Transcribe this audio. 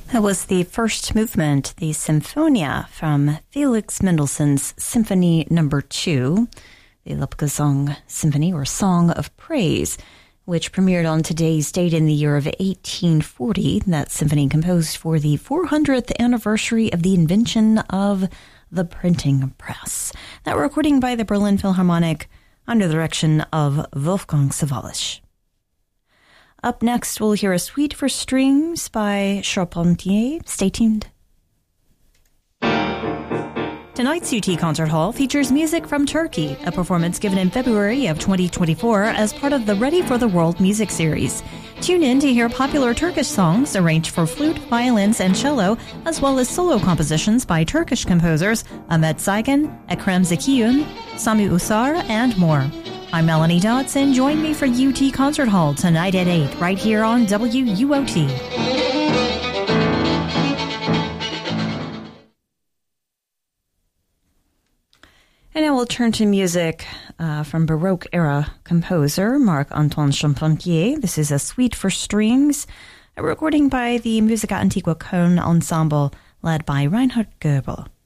That was the first movement, the Symphonia, from Felix Mendelssohn's Symphony No. 2, the Lobgesang Symphony, or Song of Praise, which premiered on today's date in the year of 1840. That symphony composed for the 400th anniversary of the invention of the printing press. That recording by the Berlin Philharmonic under the direction of Wolfgang Sawallisch. Up next, we'll hear a suite for strings by Charpentier. Stay tuned. Tonight's UT Concert Hall features music from Turkey, a performance given in February of 2024 as part of the Ready for the World music series. Tune in to hear popular Turkish songs arranged for flute, violins, and cello, as well as solo compositions by Turkish composers Ahmet Saygun, Ekrem Zekiyun, Sami Usar, and more. I'm Melanie Dodson. Join me for UT Concert Hall tonight at 8, right here on WUOT. And now we'll turn to music from Baroque-era composer Marc-Antoine Charpentier. This is a suite for strings, a recording by the Musica Antiqua Köln Ensemble led by Reinhard Goebel.